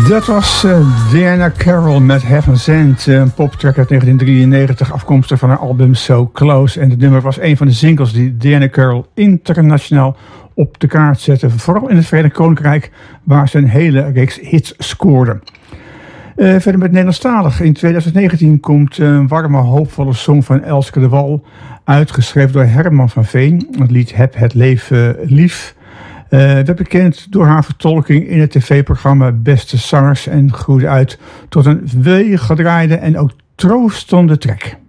Dat was Diana Carroll met Heaven Sent, een poptrack uit 1993, afkomstig van haar album So Close. En het nummer was een van de singles die Diana Carroll internationaal op de kaart zette. Vooral in het Verenigd Koninkrijk, waar ze een hele reeks hits scoorde. Verder met Nederlandstalig. In 2019 komt een warme, hoopvolle song van Elske de Wal, uitgeschreven door Herman van Veen. Het lied Heb het leven lief. Werd bekend door haar vertolking in het tv-programma Beste Zangers en groeide uit tot een welgedraaide en ook troostende track.